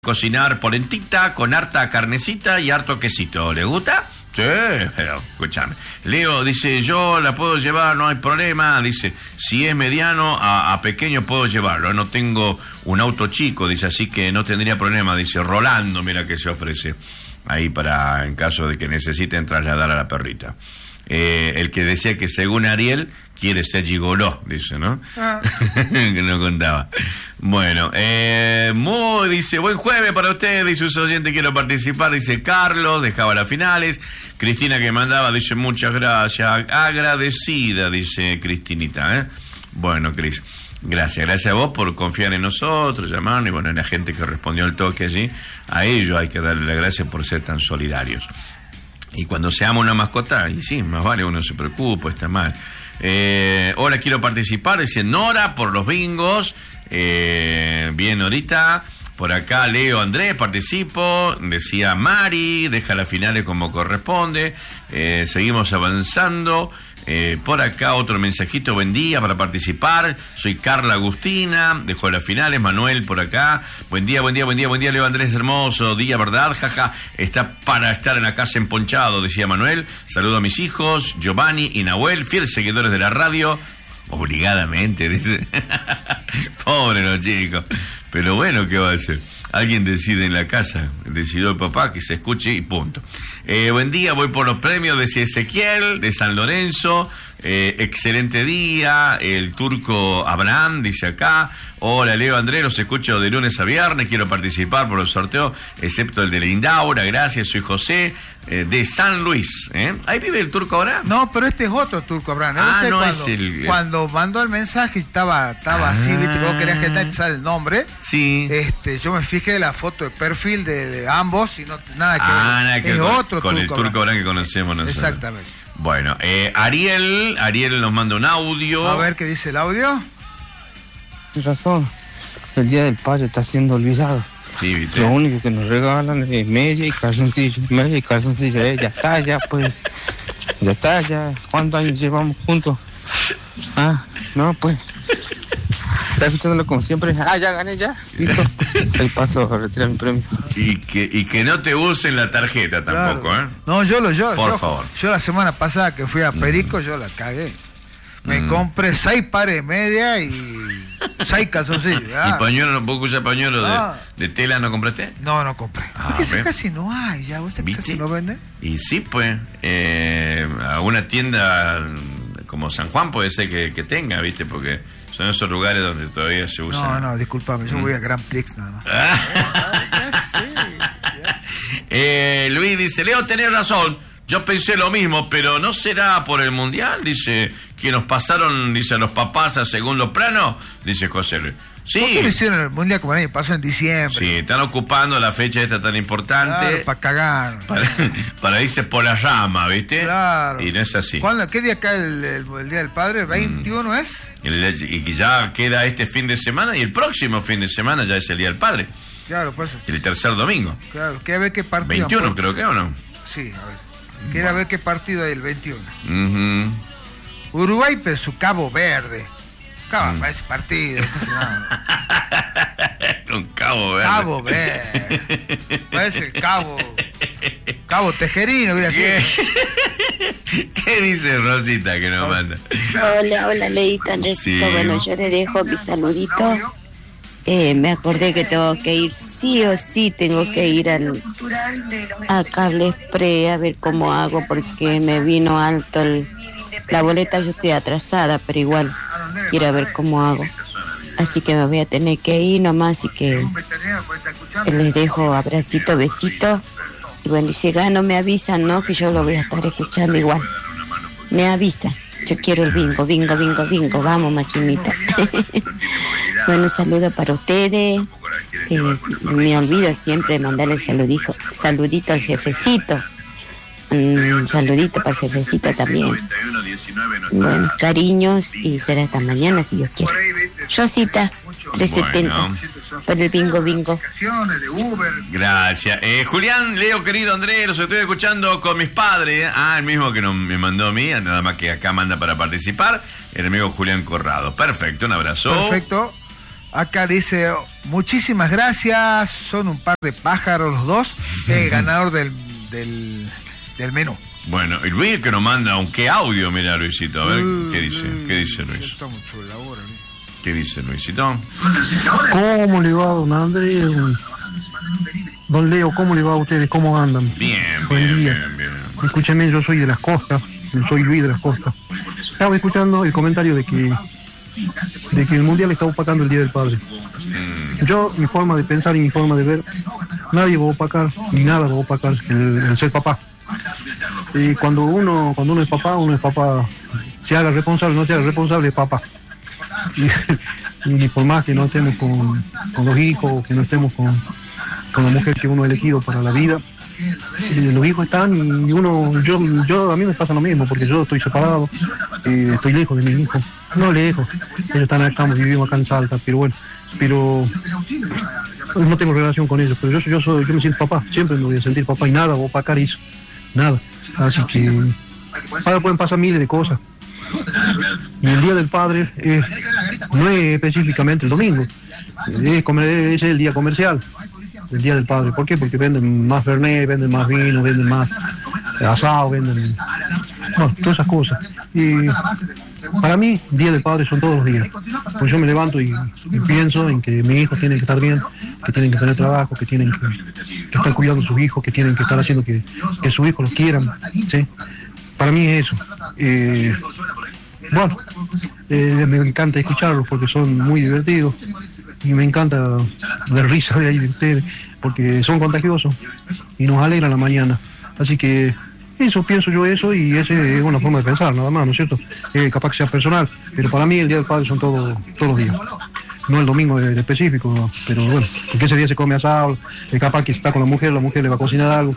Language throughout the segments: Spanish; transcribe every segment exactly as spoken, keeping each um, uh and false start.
cocinar polentita con harta carnecita y harto quesito. ¿Le gusta? Sí, pero escúchame. Leo dice, yo la puedo llevar, no hay problema. Dice, si es mediano a, a pequeño puedo llevarlo. No tengo un auto chico, dice, así que no tendría problema. Dice, Rolando, mira que se ofrece ahí para, en caso de que necesiten trasladar a la perrita. Eh, el que decía que según Ariel quiere ser gigoló, dice, ¿no? Ah. Que no contaba. Bueno, eh, muy, dice, buen jueves para usted, dice un oyente, quiero participar, dice Carlos, dejaba las finales. Cristina que mandaba, dice, muchas gracias, agradecida, dice Cristinita, ¿eh? Bueno, Cris, gracias, gracias a vos por confiar en nosotros, llamarnos, y bueno, la gente que respondió al toque allí, a ellos hay que darle las gracias por ser tan solidarios. Y cuando se ama una mascota, y sí, más vale, uno se preocupa, está mal. Eh, ahora quiero participar, dice Nora, por los bingos. Eh, bien, ahorita. Por acá Leo Andrés, participo. Decía Mari, deja las finales como corresponde. Eh, seguimos avanzando. Eh, por acá otro mensajito, buen día para participar, soy Carla Agustina, dejó las finales, Manuel por acá, buen día, buen día, buen día, buen día, Leo Andrés, hermoso día, ¿verdad? Jaja, está para estar en la casa emponchado, decía Manuel, saludo a mis hijos, Giovanni y Nahuel, fieles seguidores de la radio, obligadamente, dice, pobre los chicos, pero bueno, ¿qué va a hacer? Alguien decide en la casa, decidió el papá que se escuche y punto. Eh, buen día, voy por los premios de Ezequiel, de San Lorenzo, eh, excelente día, el turco Abraham dice acá, hola Leo Andrés, los escucho de lunes a viernes, quiero participar por los sorteos, excepto el de la Indaura, gracias, soy José, eh, de San Luis, ¿eh? ¿Ahí vive el turco Abraham? No, pero este es otro turco Abraham, ¿eh? Ah, no, sé, no cuando, es el... Cuando mandó el mensaje estaba, estaba ah. así, viste, vos querías que te sale el nombre, sí. Este, yo me fijé la foto de perfil de, de ambos y no nada que ah, ver, nada que es con, otro con turco el turco Abraham que conocemos nosotros. Exactamente. Bueno, eh, Ariel, Ariel nos manda un audio. A ver qué dice el audio. Tienes razón, el Día del Padre está siendo olvidado. Sí, ¿viste? Lo único que nos regalan es media y calzoncillo, media y calzoncillo, eh, ya está, ya pues, ya está, ya, ¿cuántos años llevamos juntos? Ah, no, pues, está escuchándolo como siempre, ah, ya gané, ya, listo, ahí paso a retirar mi premio. Y que, y que no te usen la tarjeta tampoco, claro. ¿eh? No, yo lo, yo, Por yo, favor. Yo la semana pasada que fui a Perico, mm. yo la cagué. Me mm. compré seis pares de media y seis calzoncillos. Ah. ¿Y pañuelo, no puedo usar pañuelo ah. de, de tela, no compraste? No, no compré. Ah, porque eso casi no hay, ya, ¿vos casi no venden? Y sí, pues, eh, alguna tienda como San Juan puede ser que, que tenga, ¿viste? Porque son esos lugares donde todavía se usa. No, no, discúlpame, yo mm. voy a Grand Prix nada más. ya sé, ya. Eh, Luis dice, Leo, tenés razón. Yo pensé lo mismo, pero ¿no será por el Mundial? Dice, que nos pasaron, dice, a los papás a segundo plano, dice José Luis. Sí. ¿Por qué lo hicieron el Mundial como el año pasado en diciembre? Sí, están ocupando la fecha esta tan importante. Claro, para cagar. Para, para irse por la llama, ¿viste? Claro. Y no es así. ¿Cuándo, ¿Qué día cae el, el, el Día del Padre? ¿veintiuno mm. es? Y ya queda este fin de semana y el próximo fin de semana ya es el Día del Padre. Claro, pues. El tercer domingo. Claro, que a ver qué partido. veintiuno creo que, ¿o no? Sí, a ver. Quiero bueno. ver qué partido hay el veintiuno. Uh-huh. Uruguay, pero su Cabo Verde. Cabo, mm. ese partido. Un Cabo Verde. Cabo Verde. Parece el Cabo. Cabo Tejerino, hubiera sido. ¿Qué? ¿Qué dice Rosita que nos manda? Hola, hola, Leita, Andresito. Sí. Bueno, yo le dejo mi saludito. Eh, me acordé que tengo que ir, sí o sí tengo que ir al a Cable Express a ver cómo hago, porque me vino alto el, la boleta. Yo estoy atrasada, pero igual quiero ver cómo hago. Así que me voy a tener que ir nomás, y que les dejo abracito, besito. Y bueno, y si gano me avisan, ¿no? Que yo lo voy a estar escuchando igual. Me avisan. Yo quiero el bingo, bingo, bingo, bingo. Vamos, maquinita. Bueno, saludo para ustedes. Eh, me olvido siempre de mandarle saludito, saludito al jefecito. Un mm, saludito para el jefecito también. Bueno, cariños, y será hasta mañana si Dios quiere. Rosita, trescientos setenta. Bueno. Para el bingo, bingo. Gracias. Eh, Julián, Leo, querido Andrés, los estoy escuchando con mis padres. Ah, el mismo que no me mandó a mí, nada más que acá manda para participar. El amigo Julián Corrado. Perfecto, un abrazo. Perfecto. Acá dice, muchísimas gracias, son un par de pájaros los dos, el ganador del, del, del menú. Bueno, y Luis que nos manda un qué audio, mira Luisito, a ver, Uh, ¿qué dice? ¿Qué dice Luis? Está mucho labor, ¿eh? ¿Qué dice Luisito? ¿Cómo le va, don Andrés? Don Leo, ¿cómo le va a ustedes? ¿Cómo andan? Bien, Buen bien, día. bien, bien. Escúcheme, yo soy de las costas, soy Luis de las costas. Estaba escuchando el comentario de que de que el Mundial está opacando el Día del Padre. Mm, Yo, mi forma de pensar y mi forma de ver, nadie va a opacar, ni nada va a opacar el, el ser papá. Y cuando uno, cuando uno es papá, uno es papá, se haga responsable, no se haga responsable, es papá. Y, y por más que no estemos con, con los hijos, que no estemos con, con la mujer que uno ha elegido para la vida, eh, los hijos están y uno, yo, yo a mí me pasa lo mismo, porque yo estoy separado, eh, estoy lejos de mis hijos, no lejos, ellos están acá, vivimos acá en Salta, pero bueno, pero no tengo relación con ellos, pero yo, yo soy, yo me siento papá, siempre me voy a sentir papá y nada, voy a opacar eso, nada, así que ahora pueden pasar miles de cosas. Y el Día del Padre eh, no es específicamente el domingo, es, comer, es el día comercial, el Día del Padre. ¿Por qué? Porque venden más fernet, venden más vino, venden más asado, venden... Bueno, todas esas cosas. Y para mí, Día del Padre son todos los días. Pues yo me levanto y, y pienso en que mis hijos tienen que estar bien, que tienen que tener trabajo, que tienen que, que estar cuidando a sus hijos, que tienen que estar haciendo que, que sus hijos los quieran, ¿sí? Para mí es eso. Eh, bueno, eh, me encanta escucharlos porque son muy divertidos y me encanta la risa de ahí de ustedes porque son contagiosos y nos alegran la mañana. Así que eso, pienso yo eso y esa es una forma de pensar, nada más, ¿no es cierto? Eh, capaz que sea personal, pero para mí el Día del Padre son todos todos los días. No el domingo en específico, ¿no? Pero bueno, porque ese día se come asado, eh, capaz que está con la mujer, la mujer le va a cocinar algo.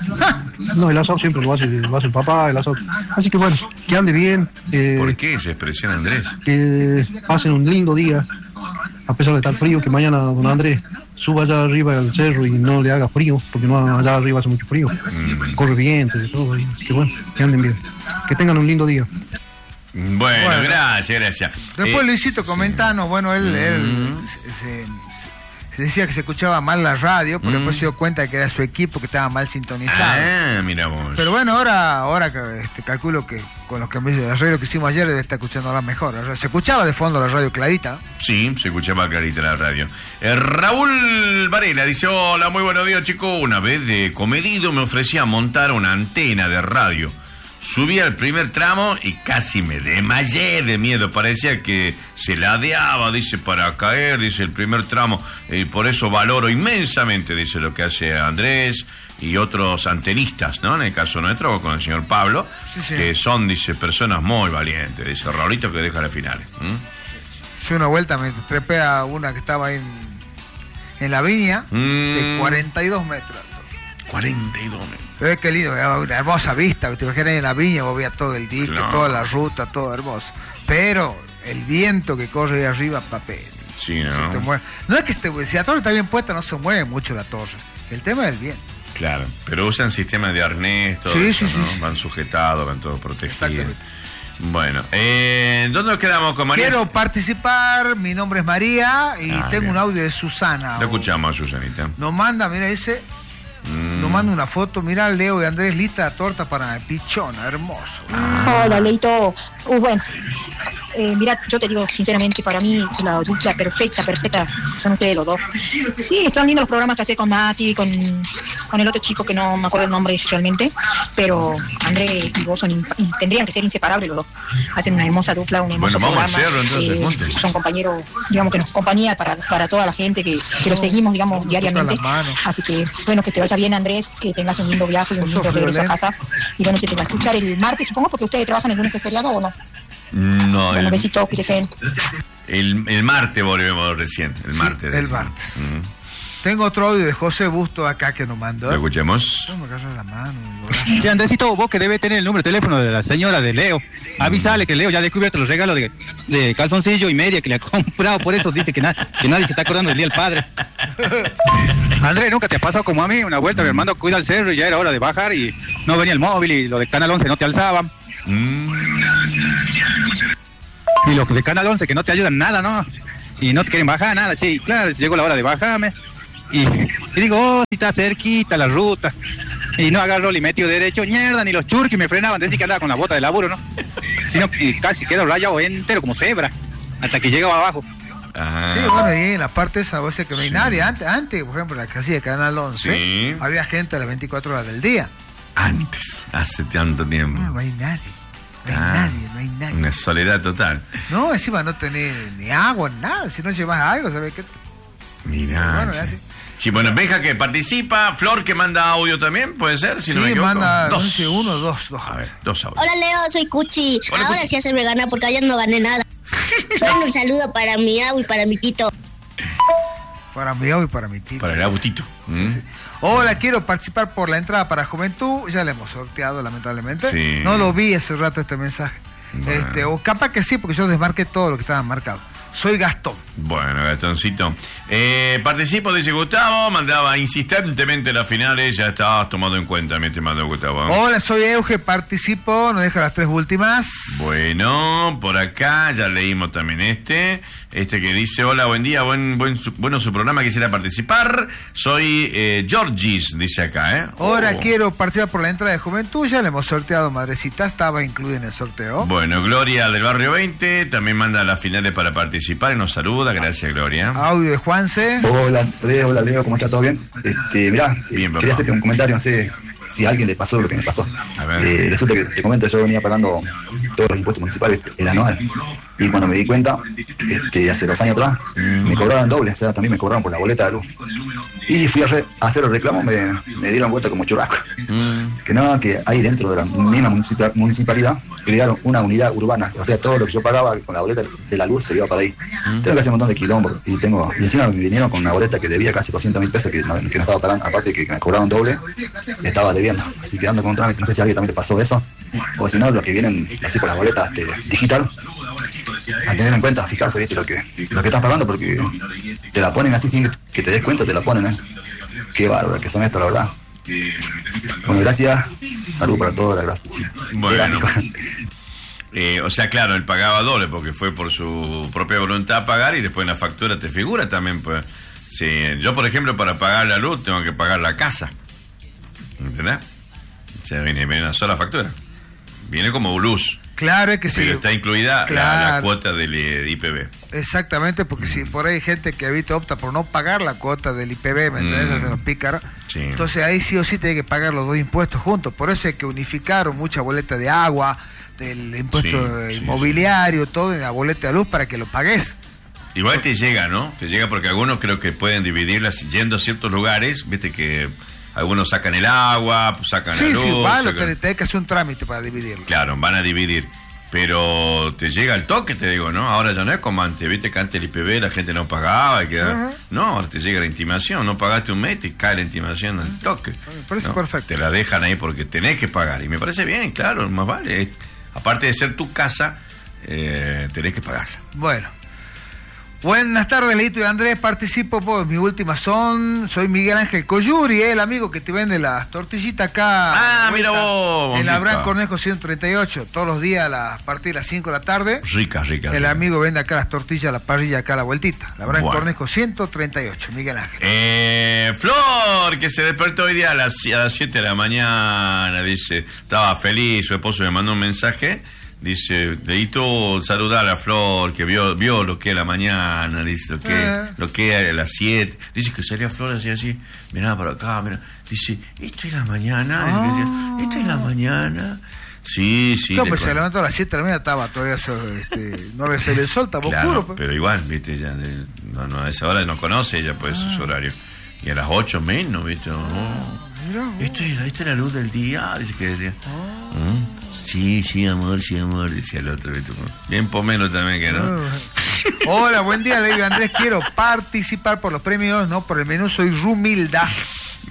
No, el asado siempre lo hace, lo hace el papá, el asado. Así que bueno, que ande bien. Eh, ¿Por qué esa expresión, Andrés? Que pasen un lindo día, a pesar de estar frío, que mañana don Andrés suba allá arriba al cerro y no le haga frío, porque no allá arriba hace mucho frío. Mm. Corre viento y todo, así que bueno, que anden bien. Que tengan un lindo día. Bueno, Bueno, gracias, gracias. Después Eh, Luisito comentanos, bueno, él, Mm. él se, se- se decía que se escuchaba mal la radio, pero Mm. después se dio cuenta de que era su equipo que estaba mal sintonizado. Ah, mira vos. Pero bueno, ahora, ahora que este, calculo que con los cambios de la radio que hicimos ayer debe estar escuchando ahora mejor. O sea, se escuchaba de fondo la radio clarita. Sí, se escuchaba clarita la radio. Eh, Raúl Varela dice, hola, muy buenos días, chicos. Una vez de comedido me ofrecía montar una antena de radio. Subí al primer tramo y casi me desmayé de miedo. Parecía que se ladeaba, dice, para caer, dice, el primer tramo. Y por eso valoro inmensamente, dice, lo que hace Andrés y otros antenistas, ¿no? En el caso nuestro, con el señor Pablo, Sí, sí. que son, dice, personas muy valientes. Dice, Raulito que deja las finales. ¿Mm? Yo una vuelta me trepé a una que estaba ahí en, en la viña Mm. de cuarenta y dos metros. cuarenta y dos metros. Pero es que lindo, era una hermosa vista, te imaginas en la viña, vos veías todo el dique, Claro. toda la ruta, todo hermoso. Pero el viento que corre ahí arriba, papel. Sí, Se te ¿no? mueve. No es que esté, si la torre está bien puesta, no se mueve mucho la torre. El tema es el viento. Claro, pero usan sistemas de arnés, todo Sí, eso, sí, ¿no? sí, sí. Van sujetados, van todos protegidos. Exactamente. Bueno, eh, ¿dónde nos quedamos con María? Quiero participar, mi nombre es María y Ah, tengo bien. un audio de Susana. Lo escuchamos a Susanita. Nos manda, mira, dice, Mm. nos manda una foto, mira Leo y Andrés, lista la torta para pichona, hermoso. Hola, Leito. Uh, bueno, eh, mira, yo te digo sinceramente, para mí la dupla perfecta, perfecta, son ustedes los dos. Sí, están viendo los programas que hace con Mati, con, con el otro chico que no me acuerdo el nombre realmente, pero Andrés y vos son in- in- tendrían que ser inseparables los dos. Hacen una hermosa dupla, un hermoso Bueno, vamos al programa. cerro, entonces, juntos. Son compañeros, digamos que nos compañía para, para toda la gente que, que lo seguimos, digamos, Nos diariamente. tocan las manos. Así que, bueno, que te vaya bien, Andrés, que tengas un lindo viaje y un Sos lindo regreso a violento. casa. Y bueno, se te va a escuchar el martes, supongo, porque ustedes trabajan el lunes que es feriado o no. No, Bueno, el, besito, cuídense. el, el martes volvemos recién, el martes. el recién. martes. Mm. Tengo otro audio de José Busto acá que nos mandó. Lo escuchemos. No me agarra la mano. el brazo. Sí, Andresito, vos que debe tener el número de teléfono de la señora de Leo. Avísale que Leo ya ha descubierto los regalos de, de calzoncillo y media que le ha comprado. Por eso dice que, na- que nadie se está acordando del Día del Padre. Andrés, ¿nunca te ha pasado como a mí? Una vuelta mi hermano cuida el cerro y ya era hora de bajar y no venía el móvil y lo de Canal once no te alzaban. Mm. Y los de Canal once que no te ayudan nada, ¿no? y no te quieren bajar nada, che. Y claro, llegó la hora de bajarme. Y, y digo, oh, si está cerquita la ruta. Y no agarró y metió derecho, mierda, ni los churquis me frenaban, decía que andaba con la bota de laburo, ¿no? Sino que casi quedó rayado entero como cebra, hasta que llegaba abajo. Ah. Sí, bueno, y en la parte esa, o sea, que no hay sí. nadie. Antes, antes, por ejemplo, en la casilla de Canal once, sí. había gente a las veinticuatro horas del día. Antes, hace tanto tiempo. No, no hay nadie. No hay ah, nadie, no hay nadie. Una soledad total. No, encima no tenés ni agua, nada. Si no llevas algo, ¿sabes qué? Mirá. Bueno, sí. Sí, bueno, Benja que participa, Flor que manda audio también, ¿puede ser? Si sí, no me manda dos. uno, dos, dos. A ver, dos audios. Hola Leo, soy Cuchi. Hola, Ahora Cuchi. sí hacerme ganar porque ayer no gané nada. Bueno, un saludo para mi Abu y para mi Tito. Para mi Abu y para mi Tito. Para el Abutito. ¿Mm? Sí, sí. Hola, quiero participar por la entrada para Juventud. Ya la hemos sorteado, lamentablemente. Sí. No lo vi hace rato este mensaje. Bueno. Este, o capaz que sí, porque yo desmarqué todo lo que estaba marcado. Soy Gastón. Bueno, Gastoncito. Eh, participo, dice Gustavo. Mandaba insistentemente las finales. Ya estabas tomado en cuenta, mi estimado Gustavo. Hola, soy Euge. Participo. Nos deja las tres últimas. Bueno, por acá ya leímos también este. Este que dice, hola, buen día, buen, buen su, bueno su programa, quisiera participar. Soy eh, Georgis, dice acá, ¿eh? Ahora oh. quiero participar por la entrada de Juventud. Ya le hemos sorteado, madrecita. Estaba incluida en el sorteo. Bueno, Gloria del Barrio veinte también manda las finales para participar y nos saluda. Gracias, Gloria. Audio de Juanse. Hola, Andrés, hola, Leo, ¿cómo está? ¿Todo bien? Este, mirá, bien, quería hacerte un comentario, no sé si a alguien le pasó lo que me pasó. A ver. Eh, resulta que, te comento, yo venía pagando todos los impuestos municipales, el anual, y cuando me di cuenta, este, hace dos años atrás, mm. me cobraron doble, o sea, también me cobraron por la boleta de luz. Y fui a, re, a hacer el reclamo, me, me dieron vuelta como churrasco. Mm. Que no, que ahí dentro de la misma municipal, municipalidad crearon una unidad urbana, o sea, todo lo que yo pagaba con la boleta de la luz se iba para ahí. Mm. Tengo que hacer un montón de quilombo, y tengo, y encima me vinieron con una boleta que debía casi doscientos mil pesos, que no, que no estaba pagando, aparte que me cobraron doble, estaba debiendo. Así que ando con un trámite, no sé si a alguien también le pasó eso, o si no, los que vienen así por las boletas de, digital, a tener en cuenta, fijarse, viste, lo que, lo que estás pagando, porque te la ponen así sin que te des cuenta, te la ponen, ¿eh? Qué bárbaro que son estos, la verdad. Bueno, gracias, salud para todos, la gracia. Bueno. Eh, o sea, claro, él pagaba doble porque fue por su propia voluntad pagar y después en la factura te figura también. Pues, sí, yo, por ejemplo, para pagar la luz tengo que pagar la casa. ¿Entendés? O sea, viene, viene una sola factura. Viene como luz. Claro, es que sí. Pero está incluida claro. la, la cuota del I P B. Exactamente, porque mm. si por ahí hay gente que ahorita opta por no pagar la cuota del I P B, ¿me entiendes? Mm. Hacen los pícaros. Sí. Entonces ahí sí o sí tiene que pagar los dos impuestos juntos. Por eso hay que unificar mucha boleta de agua, del impuesto sí, inmobiliario, sí, sí. todo en la boleta de luz para que lo pagues. Igual te llega, ¿no? Te llega porque algunos creo que pueden dividirlas yendo a ciertos lugares, viste que algunos sacan el agua, sacan sí, la luz. Sí, sí, vale, sacan... te, te hay que hacer un trámite para dividirlo. Claro, van a dividir. Pero te llega el toque, te digo, ¿no? Ahora ya no es como antes, viste que antes el I P B la gente no pagaba. Y queda... uh-huh. No, ahora te llega la intimación, no pagaste un mes, te cae la intimación al toque. Me parece ¿no? perfecto. Te la dejan ahí porque tenés que pagar. Y me parece bien, claro, más vale. Aparte de ser tu casa, eh, tenés que pagarla. Bueno. Buenas tardes, Leito y Andrés. Participo por mi última son. Soy Miguel Ángel Coyuri, el amigo que te vende las tortillitas acá. Ah, mira vos. En la Abraham Cornejo ciento treinta y ocho. Todos los días a partir de las cinco de la tarde. Rica, rica. El rica. amigo vende acá las tortillas, la parrilla acá a la vueltita. La Abraham bueno. Cornejo ciento treinta y ocho. Miguel Ángel. Eh, Flor, que se despertó hoy día a las, a las siete de la mañana. Dice, estaba feliz. Su esposo me mandó un mensaje. Dice, Leito, saludar a Flor, que vio vio lo que es la mañana, dice, lo que, eh. lo que es las siete. Dice que salía Flor así, así, mirá para acá, mirá. Dice, esto es la mañana. Dice, Ah. esto es la mañana. Sí, sí. No, pues se levantó a las siete de la mañana, estaba todavía, este, no había salido el sol, estaba claro, oscuro. Pues. Pero igual, viste, ya, no, no, a esa hora no conoce ella, pues, ah. su horario. Y a las ocho menos, viste, oh. Esto es, esta es la luz del día, dice que decía. Ah. ¿Mm? Sí, sí, amor, sí, amor, decía el otro. Bien pomelo también que no. Hola, buen día, Leo Andrés. Quiero participar por los premios, no por el menú. Soy Rumilda.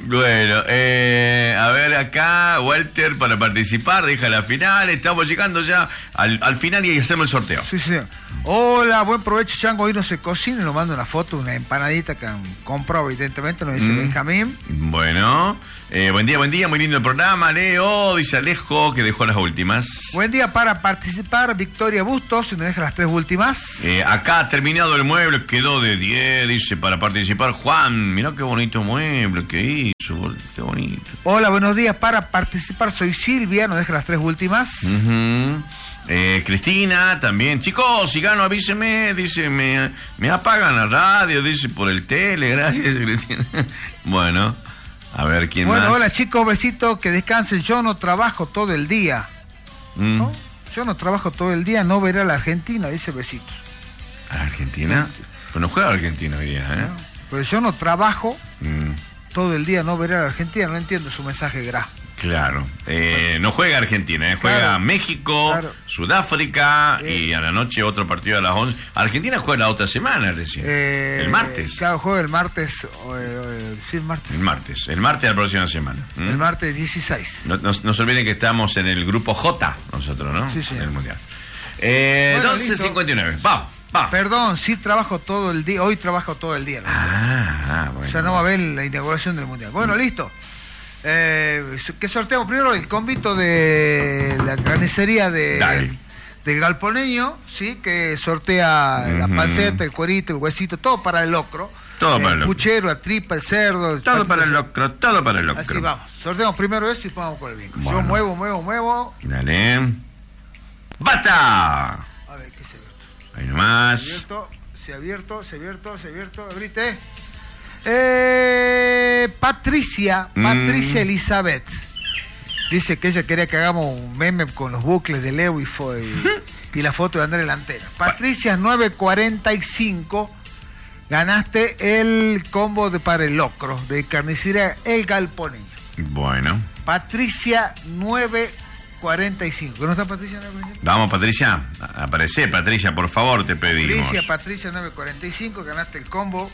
Bueno, eh, a ver acá, Walter, para participar, deja la final, estamos llegando ya al, al final y hacemos el sorteo. Sí, sí. Hola, buen provecho, Chango, hoy no se cocina y nos manda una foto, una empanadita que han comprado, evidentemente, nos dice mm. Benjamín. Bueno, eh, buen día, buen día, muy lindo el programa, Leo, dice Alejo, que dejó las últimas. Buen día para participar, Victoria Bustos, y nos deja las tres últimas. Eh, acá, terminado el mueble, quedó de diez, dice, para participar, Juan, mirá qué bonito mueble que hizo, qué bonito. Hola, buenos días, para participar, soy Silvia, nos deja las tres últimas. Uh-huh. Eh, Cristina también, chicos, si gano avíseme, dice, me, me apagan la radio, dice, por el tele, gracias Cristina. Bueno, a ver quién bueno, más. Bueno, hola chicos, besitos, que descansen, yo no trabajo todo el día. Mm. ¿No? Yo no trabajo todo el día, no veré a la Argentina, dice besitos. ¿A la Argentina? Pues no juega a Argentina hoy día, ¿eh? No, pero yo no trabajo mm. todo el día, no veré a la Argentina, no entiendo su mensaje gra. Claro, eh, no juega Argentina, eh, juega claro, México, claro. Sudáfrica eh. y a la noche otro partido a las once. Argentina juega la otra semana, es decir, eh, el martes. Claro, juega el martes, eh, sí, el martes. El martes, el martes de la próxima semana. ¿Mm? El martes dieciséis. No, no, no se olviden que estamos en el grupo J, nosotros, ¿no? Sí, sí. En el Mundial. Eh, bueno, doce cincuenta y nueve, vamos. Va. Perdón, sí trabajo todo el día, hoy trabajo todo el día. ¿No? Ah, ah, bueno. O sea, no va a haber la inauguración del Mundial. Bueno, mm. listo. Eh, ¿Qué sorteamos? Primero el convito de la carnicería de, de Galponeño, ¿sí? Que sortea uh-huh. la panceta, el cuerito, el huesito, todo para el locro. Todo para el locro. El puchero, la tripa, el cerdo. El todo para el locro, todo para el locro. Así vamos. Sorteamos primero eso y vamos con el bingo. Bueno. Yo muevo, muevo, muevo. Dale. ¡Bata! A ver, ¿qué se abierto? Ahí nomás. Se abierto, se abierto, se abierto, se abierto. Abrite. Eh, Patricia, mm. Patricia Elizabeth dice que ella quería que hagamos un meme con los bucles de Leo y, fue, y, y la foto de Andrés Delantera. Patricia nueve cuarenta y cinco, ganaste el combo de para el locro de carnicería El Galponeño. Bueno. Patricia nueve cuarenta y cinco. ¿No está Patricia nueve cuarenta y cinco? Vamos, Patricia, aparece, Patricia, por favor, te pedimos. Patricia, Patricia nueve cuarenta y cinco, ganaste el combo.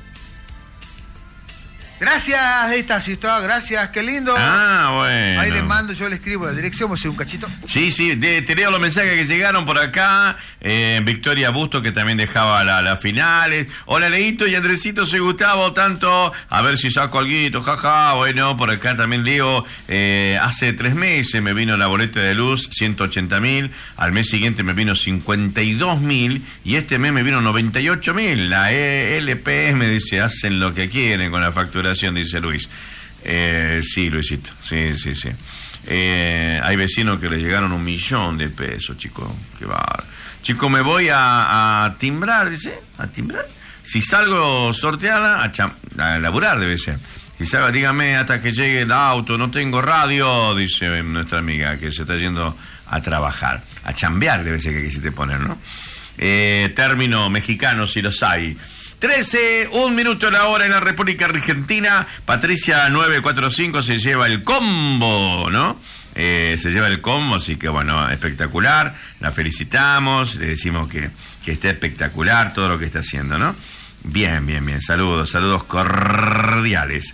Gracias, ahí está, sí está, gracias, qué lindo. Ah, bueno. Ahí le mando, yo le escribo la dirección, o sea, un cachito. Sí, sí, de, te leo los mensajes que llegaron por acá. Eh, Victoria Busto, que también dejaba las la finales. Hola, Leito y Andresito, soy Gustavo, tanto. A ver si saco alguito, jaja. Bueno, por acá también leo. Eh, hace tres meses me vino la boleta de luz, ciento ochenta mil. Al mes siguiente me vino cincuenta y dos mil. Y este mes me vino noventa y ocho mil. La E L P me dice, hacen lo que quieren con la factura. Dice Luis. Eh, sí, Luisito, sí, sí, sí. Eh, hay vecinos que le llegaron un millón de pesos, chicos. Qué bárbaro. Chico, me voy a, a timbrar, dice, a timbrar. Si salgo sorteada, a, cham, a laburar debe ser. Si salgo, dígame hasta que llegue el auto, no tengo radio, dice nuestra amiga que se está yendo a trabajar. A chambear debe ser que quisiste poner, ¿no? Eh, término mexicano, si los hay. trece, un minuto la hora en la República Argentina. Patricia nueve cuarenta y cinco se lleva el combo, ¿no? Eh, se lleva el combo, así que bueno, espectacular. La felicitamos, le decimos que, que está espectacular todo lo que está haciendo, ¿no? Bien, bien, bien. Saludos, saludos cordiales.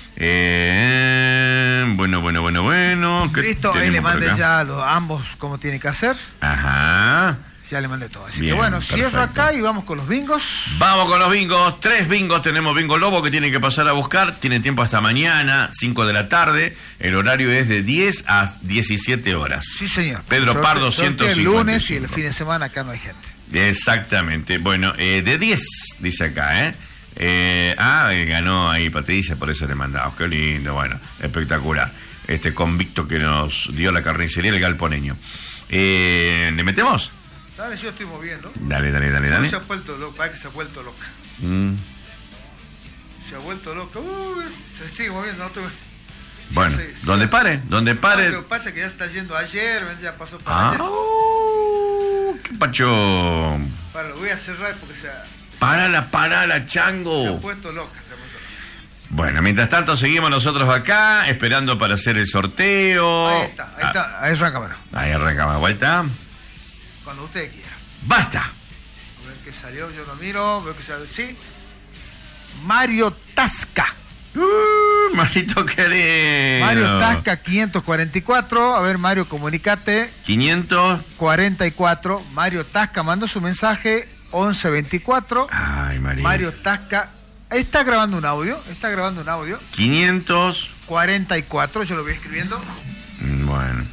Eh, bueno, bueno, bueno, bueno. Listo, ahí le mandé ya a los, ambos cómo tiene que hacer. Ajá. Ya le mandé todo. Así Bien, que bueno, perfecto. cierro acá y vamos con los bingos. Vamos con los bingos. Tres bingos tenemos. Bingo Lobo que tienen que pasar a buscar. Tienen tiempo hasta mañana, cinco de la tarde. El horario es de diez a diecisiete horas. Sí, señor. Pedro Sorte, Pardo, ciento cincuenta y cinco. El lunes y el fin de semana acá no hay gente. Exactamente. Bueno, eh, de diez, dice acá, ¿eh? eh ah, ganó ahí Patricia, por eso le mandamos. Qué lindo, bueno, espectacular. Este convicto que nos dio la carnicería, el Galponeño. Eh, ¿Le metemos? Dale, yo estoy moviendo. Dale, dale, dale, dale. Se ha vuelto loca, parece que se ha vuelto loca. Mm. Se ha vuelto loca. Uh, se sigue moviendo, no te... Bueno, se, se donde pare, donde pare. Lo que pasa es que ya está yendo ayer, ya pasó para ah, ayer. Uh, ¡Qué pacho! Para, lo voy a cerrar porque se ha... Parala, parala, chango. Se ha puesto loca, se ha puesto loca. Bueno, mientras tanto seguimos nosotros acá, esperando para hacer el sorteo. Ahí está, ahí ah. está, ahí arranca, mano. Ahí arranca más vuelta. Cuando usted quiera. ¡Basta! A ver qué salió, yo lo miro, veo que salió. Sí. Mario Tasca. Uh, Marito querido. Mario Tasca, quinientos cuarenta y cuatro. A ver, Mario, comunicate. quinientos cuarenta y cuatro. Mario Tasca mandó su mensaje, once veinticuatro. Ay, María. Mario Tasca está grabando un audio. Está grabando un audio. quinientos cuarenta y cuatro, yo lo voy escribiendo. Bueno.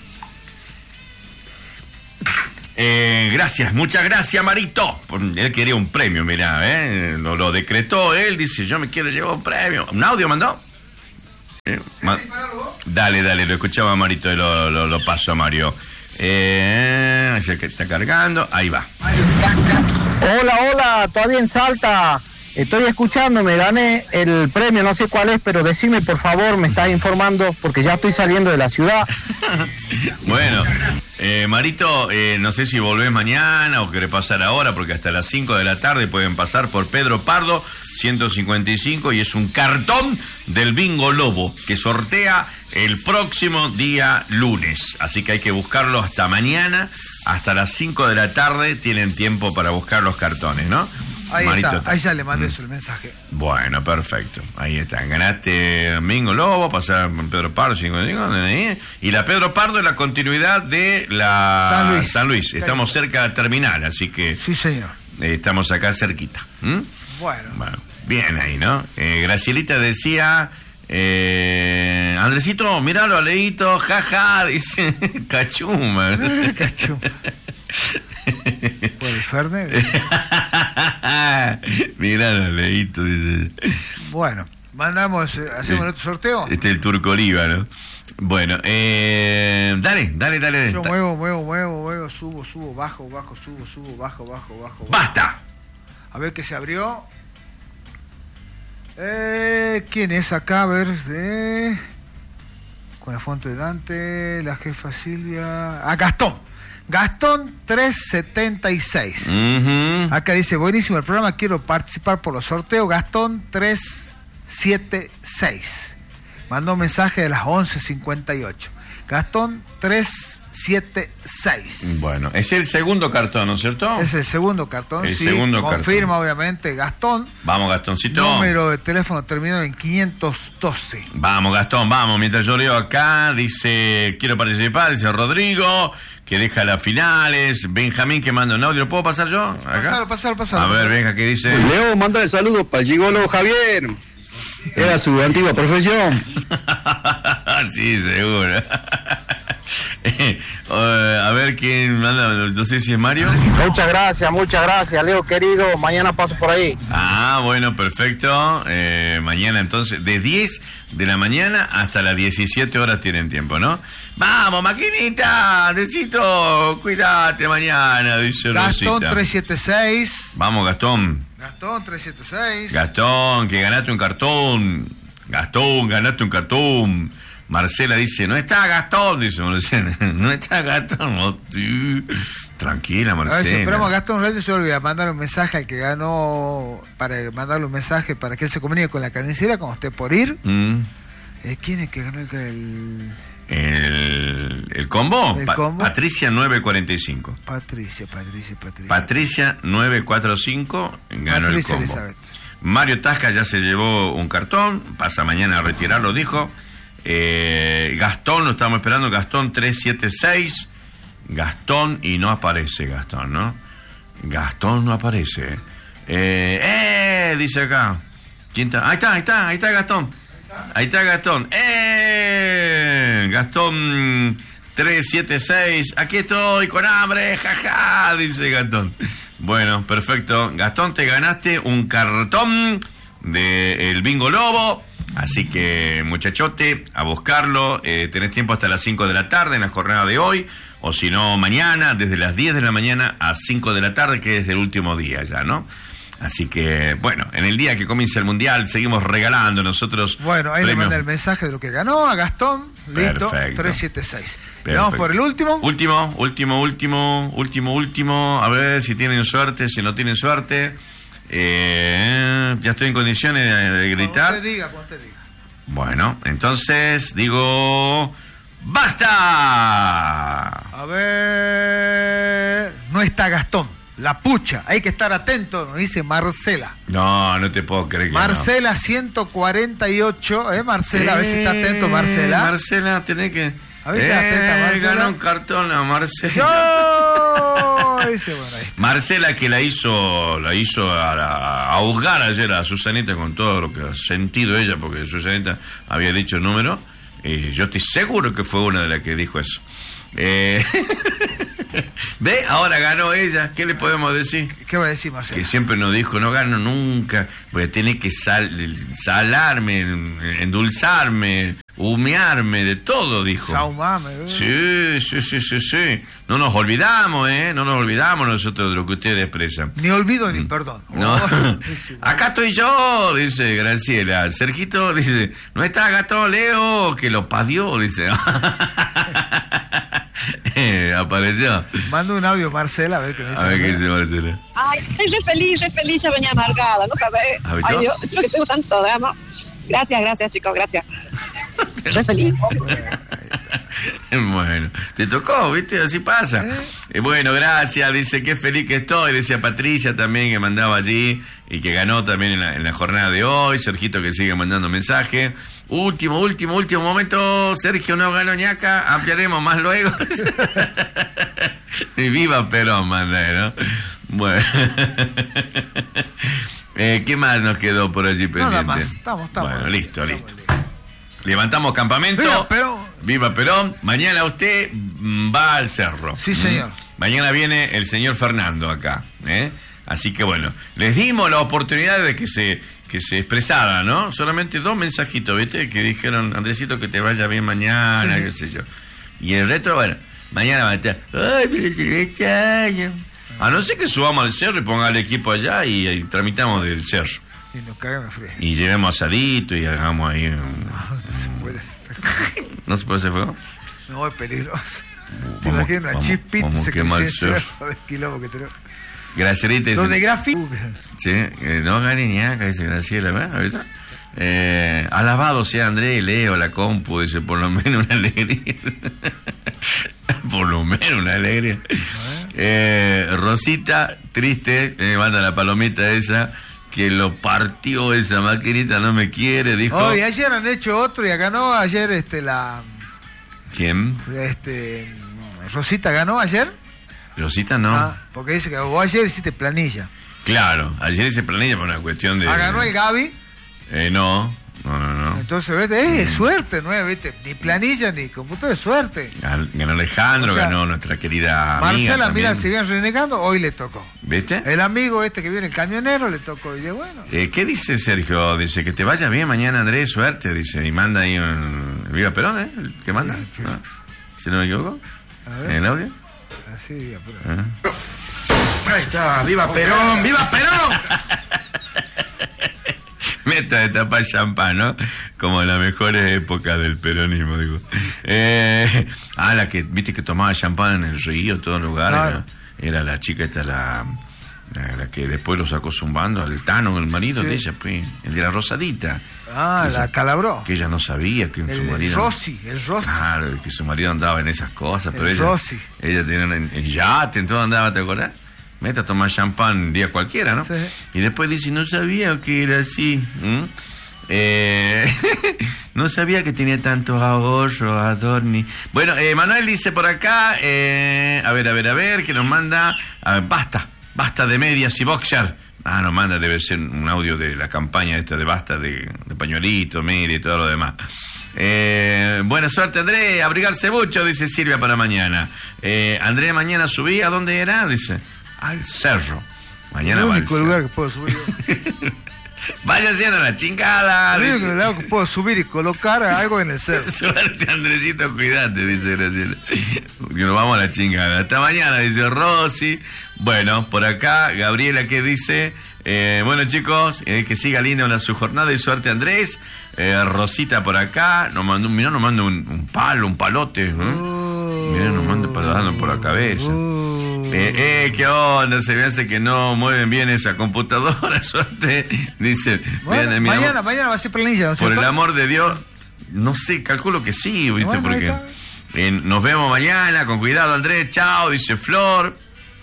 Eh, gracias, muchas gracias, Marito. Él quería un premio, mirá, ¿eh? Lo, lo decretó él, dice, yo me quiero llevar un premio. ¿Un audio mandó? Eh, ma- dale, dale, lo escuchaba Marito y lo, lo, lo paso a Mario. Eh, es el que está cargando, ahí va. Hola, hola, todavía en Salta. Estoy escuchando, me gané el premio, no sé cuál es, pero decime por favor, me estás informando, porque ya estoy saliendo de la ciudad. Bueno, eh, Marito, eh, no sé si volvés mañana o querés pasar ahora, porque hasta las cinco de la tarde pueden pasar por Pedro Pardo, ciento cincuenta y cinco, y es un cartón del Bingo Lobo, que sortea el próximo día lunes. Así que hay que buscarlo hasta mañana, hasta las cinco de la tarde, tienen tiempo para buscar los cartones, ¿no? Ahí Marito está, ahí ya le mandé mm. su mensaje. Bueno, perfecto. Ahí está. Ganaste Bingo Lobo, pasar Pedro Pardo, cincuenta y cinco, y la Pedro Pardo es la continuidad de la San Luis. San Luis. Estamos cerca de terminar, así que Sí, señor. eh, estamos acá cerquita. ¿Mm? Bueno. Bueno, bien ahí, ¿no? Eh, Gracielita decía, eh, Andresito, míralo a Leito, jaja, dice, cachuma. Cachuma. ¿Por el Fernet? Míralo a Leito, dice. Bueno, mandamos, eh, hacemos Sí. otro sorteo. Este es el Turco Oliva, ¿no? Bueno, eh, dale, dale, dale. Yo muevo, muevo, muevo, muevo, subo, subo, bajo, bajo, subo, subo, bajo, bajo, bajo. ¡Basta! A ver qué se abrió. Eh, ¿Quién es acá? A ver, eh, con la fuente de Dante, la jefa Silvia. Ah, Gastón. Gastón trescientos setenta y seis. Uh-huh. Acá dice, buenísimo el programa, quiero participar por los sorteos. Gastón trescientos setenta y seis. Mandó un mensaje de las once cincuenta y ocho. Gastón trescientos setenta y seis. Bueno, es el segundo cartón, ¿no es cierto? Es el segundo cartón, El sí. segundo Confirma, cartón. obviamente, Gastón. Vamos, Gastoncito. Número de teléfono terminado en quinientos doce. Vamos, Gastón, vamos. Mientras yo leo acá, dice, quiero participar, dice Rodrigo, que deja las finales. Benjamín, que manda un audio. ¿Lo puedo pasar yo? Acá. Pasalo, pasalo, pasalo. A ver, Benja, ¿qué dice? Leo, mándale saludos para el gigolo Javier. Era su antigua profesión. Sí, seguro. Eh, a ver quién manda, no sé si es Mario. Muchas gracias, muchas gracias, Leo querido. Mañana paso por ahí. Ah, bueno, perfecto. Eh, mañana entonces, de diez de la mañana hasta las diecisiete horas tienen tiempo, ¿no? Vamos, maquinita, necesito, cuídate mañana, dice Gastón Rosita. trescientos setenta y seis. Vamos, Gastón. Gastón trescientos setenta y seis. Gastón, que ganaste un cartón. Gastón, ganaste un cartón. Marcela dice, no está Gastón, dice, no está Gastón. Oh, tío. Tranquila, A ver si Marcela. esperamos a Gastón un rato, yo le voy a mandar un mensaje al que ganó, para mandarle un mensaje para que él se comunique con la carnicera cuando esté por ir. Mm. Eh, ¿Quién es que ganó el... el... El, el combo, El Pa- combo. Patricia nueve cuarenta y cinco. Patricia, Patricia, Patricia. Patricia nueve cuatro cinco ganó Patricia el combo. Elizabeth. Mario Tasca ya se llevó un cartón, pasa mañana a retirarlo, dijo. Eh, Gastón, lo estamos esperando, Gastón trescientos setenta y seis. Gastón, y no aparece Gastón, ¿no? Gastón no aparece. Eh, eh dice acá. ¿Quién está? Ahí está, ahí está, ahí está Gastón. Ahí está Gastón. ¡Eh! Gastón trescientos setenta y seis. Aquí estoy con hambre, jaja, dice Gastón. Bueno, perfecto. Gastón, te ganaste un cartón del Bingo Lobo. Así que, muchachote, a buscarlo. Eh, tenés tiempo hasta las cinco de la tarde en la jornada de hoy. O si no, mañana, desde las diez de la mañana a cinco de la tarde, que es el último día ya, ¿no? Así que, bueno, en el día que comienza el Mundial seguimos regalando nosotros. Bueno, ahí premios. le mandé el mensaje de lo que ganó a Gastón. Listo, Perfecto. trescientos setenta y seis. Perfecto. Vamos por el último. Último, último, último, último, último. A ver si tienen suerte, si no tienen suerte. Eh, ya estoy en condiciones de, de gritar. Cuando usted diga, cuando usted diga. Bueno, entonces digo... ¡Basta! A ver... No está Gastón. La pucha, hay que estar atento, nos dice Marcela. No, no te puedo creer que Marcela no. ciento cuarenta y ocho, ¿eh, Marcela? Eh, a ver si está atento, Marcela. Marcela, tenés que... A ver si está eh, atenta, Marcela. Ganó un cartón a Marcela. ¡No! Dice, bueno, ahí está. Marcela que la hizo, la hizo a, la, a ahogar ayer a Susanita con todo lo que ha sentido ella, porque Susanita había dicho el número, y yo estoy seguro que fue una de las que dijo eso. Eh... ¿Ve? Ahora ganó ella. ¿Qué le podemos decir? ¿Qué va a decir, Marcela? Que siempre nos dijo, no gano nunca, porque tiene que sal, salarme, endulzarme, humearme, de todo, dijo. Saumame, ¿eh? Sí, sí, sí, sí, sí. No nos olvidamos, ¿eh? No nos olvidamos nosotros de lo que ustedes expresan. Ni olvido ni perdón. No. Oh, acá estoy yo, dice Graciela. Sergito dice, no está Gato Leo, que lo padió, dice. Eh, apareció. Manda un audio, Marcela, a ver qué dice. A ver qué dice Marcela. Ay, estoy re feliz, re feliz, ya venía amargada, ¿no sabes? Ay, Dios, es lo que tengo tanto drama. Gracias, gracias, chicos, gracias. Re feliz. Bueno, te tocó, ¿viste? Así pasa. ¿Eh? Eh, bueno, gracias, dice, qué feliz que estoy. Decía Patricia también, que mandaba allí y que ganó también en la, en la jornada de hoy. Sergito que sigue mandando mensaje. Último, último, último momento. Sergio no ganó ñaca. Ampliaremos más luego. Y viva Perón, manda, ¿no? Bueno. eh, ¿Qué más nos quedó por allí pendiente? Nada más. Estamos, estamos. Bueno, listo, listo. Levantamos campamento. Viva Perón. Viva Perón. Mañana usted va al cerro. Sí, señor. ¿Mm? Mañana viene el señor Fernando acá, ¿eh? Así que bueno, les dimos la oportunidad de que se que se expresara, ¿no? Solamente dos mensajitos, ¿viste? Que dijeron, Andresito, que te vaya bien mañana, sí. Qué sé yo. Y el resto, bueno, mañana va a estar, ay, pero se le extraña. A no ser que subamos al cerro y ponga el equipo allá y, y tramitamos del cerro. Y nos cagamos frío. Y llevemos asadito y hagamos ahí un... No se puede hacer fuego. ¿No se puede hacer fuego? No, es peligroso. Te imaginas una chispita y se quema el cerro. ¿Sabes quilombo que tenemos? Gracielita dice... ¿Dónde Grafi? Sí, eh, no gane ni acá, dice Graciela, ¿verdad? ¿Ahorita? Eh, alabado sea Andrés, Leo, la compu, dice, por lo menos una alegría. Por lo menos una alegría. Eh, Rosita, triste, me eh, manda la palomita esa, que lo partió esa maquinita, no me quiere, dijo. Oh, y ayer han hecho otro y ganó ayer este la... ¿Quién? Este... Rosita ganó ayer. Rosita no. Ah, porque dice que vos ayer hiciste planilla. Claro, ayer hice planilla por una cuestión de... Ah, ¿ganó el Gaby? Eh, no, no, no, no. Entonces, ¿viste? Es mm. suerte, ¿no? ¿Viste? Ni planilla ni computador, es suerte. Ganó Alejandro, o sea, ganó nuestra querida amiga Marcela, también. mira, si bien renegando, hoy le tocó. ¿Viste? El amigo este que viene, el camionero, le tocó. Y de bueno. Eh, ¿Qué dice Sergio? Dice que te vaya bien mañana, Andrés, suerte, dice. Y manda ahí un... Viva Perón, ¿eh? ¿El que manda? Sí, ¿no? Si no me equivoco. A ver. ¿En el audio? Así, Viva Perón. ¿Eh? Ahí está, ¡viva Perón! ¡Viva Perón! Meta de tapar champán, ¿no? Como en las mejores épocas del peronismo, digo. Eh, ah, la que, viste que tomaba champán en el río, en todos lugares. Claro. Era, era la chica esta, la, la, la que después lo sacó zumbando, al Tano, el marido sí. de ella, pues, el de la Rosadita. Ah, la ella, Calabró. Que ella no sabía que el, su marido... El Rossi, el Rossi. Claro, que su marido andaba en esas cosas, pero el ella... Rossi. Ella tenía en, en yate, en todo andaba, ¿te acordás? Mete a tomar champán un día cualquiera, ¿no? Sí. Y después dice, no sabía que era así. ¿Mm? Eh, no sabía que tenía tantos ahorros, Adorni. Bueno, eh, Manuel dice por acá, eh, a ver, a ver, a ver, que nos manda, a ver, basta, basta de medias y boxer. Ah, nos manda, debe ser un audio de la campaña esta de basta, de, de pañuelito, media y todo lo demás. Eh, buena suerte, André, abrigarse mucho, dice Silvia, para mañana. Eh, André, mañana subí, ¿a dónde era? Dice... al cerro. Mañana el va único al lugar cerro. que puedo subir. Vaya haciendo la chingada. El único lugar que puedo subir y colocar algo en el cerro. Suerte, Andresito, cuídate, dice Graciela. Que nos vamos a la chingada. Hasta mañana, dice Rosy. Bueno, por acá, Gabriela, que dice... Eh, bueno, chicos, eh, que siga linda una su jornada y suerte, Andrés. Eh, Rosita por acá. Nos mandó, mirá, nos manda un, un palo, un palote. ¿eh? Oh. Mirá, nos manda para darnos por la cabeza. Oh. Eh, eh, ¿qué onda? Se me hace que no mueven bien esa computadora, suerte. Dice, bueno, vean, mañana, amor, mañana va a ser planilla, ¿no? Por el amor de Dios, no sé, calculo que sí, ¿viste? Bueno, porque eh, nos vemos mañana, con cuidado, Andrés, chao, dice Flor.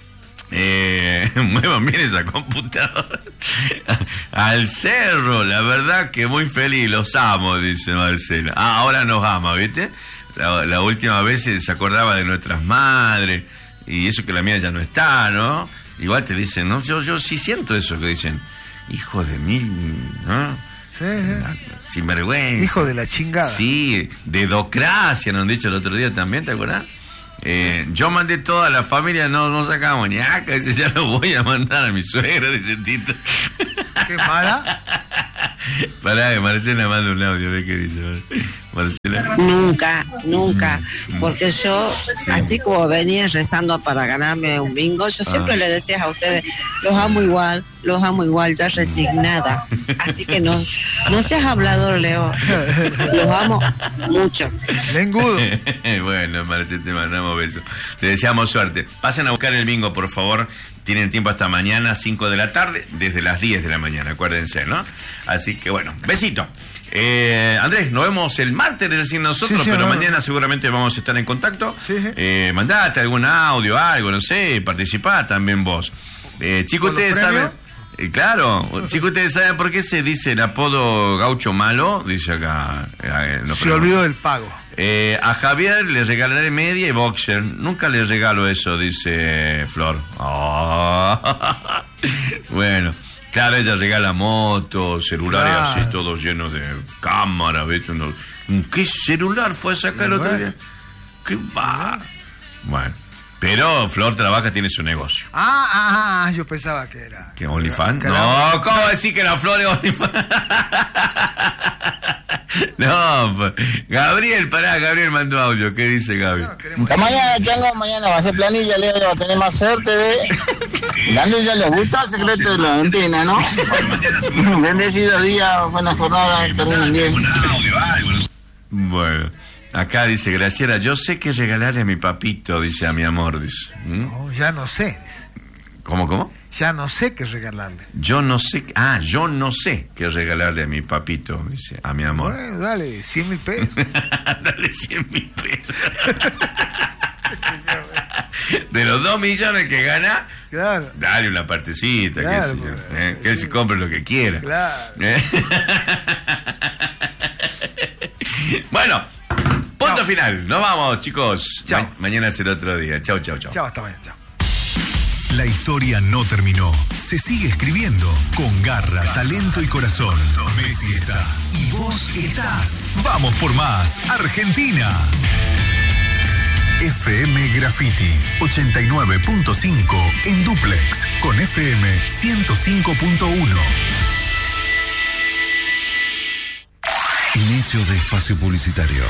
Eh, muevan bien esa computadora. Al cerro, la verdad que muy feliz, los amo, dice Marcela. Ah, ahora nos ama, ¿viste? La, la última vez se acordaba de nuestras madres, y eso que la mía ya no está, ¿no? Igual te dicen, ¿no? Yo, yo sí siento eso que dicen, hijo de mil, ¿no? Sí, sí. Sin vergüenza. Hijo de la chingada. Sí, dedocracia, nos han dicho el otro día también, ¿te acuerdas? Eh, yo mandé toda la familia, no, no sacamos ni acá, dice, ya lo voy a mandar a mi suegra, dice Tito. ¿Qué mala? Pará, que Marcela manda un audio, ve qué dice Marcela. Nunca, nunca, porque yo, sí. así como venía rezando para ganarme un bingo, yo siempre ah. le decía a ustedes, los amo igual, los amo igual, ya resignada. Así que no, no seas hablador, Leo. Los amo mucho. Lengudo. Bueno, Marcela, te mandamos besos. Te deseamos suerte. Pasen a buscar el bingo, por favor. Tienen tiempo hasta mañana, cinco de la tarde, desde las diez de la mañana, acuérdense, ¿no? Así que bueno, besito. Eh, Andrés, nos vemos el martes, es decir, nosotros, sí, sí, pero no, mañana seguramente vamos a estar en contacto. Sí, sí. Eh, mandate algún audio, algo, no sé, participá también vos. Eh, chicos, ustedes saben... Eh, claro, chicos, ustedes saben por qué se dice el apodo Gaucho Malo, dice acá. Eh, no, se olvidó del pago. Eh, a Javier le regalaré media y boxer. Nunca le regalo eso, dice Flor. Oh. Bueno, claro, ella regala motos, celulares claro. así, todos llenos de cámaras, ¿viste? Uno, ¿qué celular fue a sacar el otro día? ¿Qué va? Bueno. Pero Flor trabaja, tiene su negocio. Ah, ah, ah, yo pensaba que era... ¿Que OnlyFans? No, ¿cómo decir que la Flor es OnlyFans? No, pues, Gabriel, pará, Gabriel mandó audio. ¿Qué dice Gaby? No, mañana, Chango, mañana va a ser planilla, Leo va a tener más suerte, ¿ve? Grande ya le gusta el secreto de la ventana, ¿no? Bendecido día, buena jornada, terminen bien. Bueno. Acá dice Graciela, yo sé qué regalarle a mi papito, dice, a mi amor, dice. ¿Mm? No, ya no sé, dice. ¿Cómo, cómo? Ya no sé qué regalarle. Yo no sé, ah, yo no sé qué regalarle a mi papito, dice, a mi amor. Bueno, dale, cien mil pesos. Dale cien mil pesos. De los dos millones que gana, claro. Dale una partecita, claro, qué sé yo, ¿eh? Que él se compre lo que quiera. Claro. ¿Eh? Bueno, punto chau. Final. Nos vamos, chicos. Ma- mañana será otro día. Chau, chau, chau. Chau, hasta mañana. Chau. La historia no terminó. Se sigue escribiendo con garra, talento y corazón. Messi está. Y vos estás. Vamos por más. Argentina. F M Graffiti ochenta y nueve punto cinco en dúplex con F M ciento cinco punto uno. Inicio de espacio publicitario.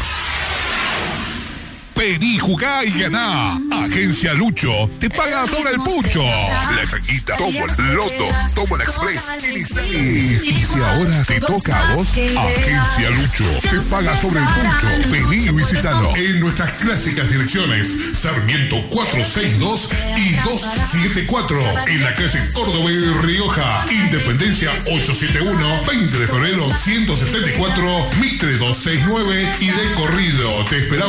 Vení, jugá y ganá. Agencia Lucho te paga sobre el pucho. La changuita, Tómbola, Loto, Tómbola Express. Y si ahora te toca a vos, Agencia Lucho te paga sobre el pucho. Vení y visítalo en nuestras clásicas direcciones Sarmiento cuatrocientos sesenta y dos y doscientos setenta y cuatro. En la calle Córdoba y Rioja. Independencia ochocientos setenta y uno, veinte de febrero ciento setenta y cuatro, Mitre doscientos sesenta y nueve y de corrido. Te esperamos.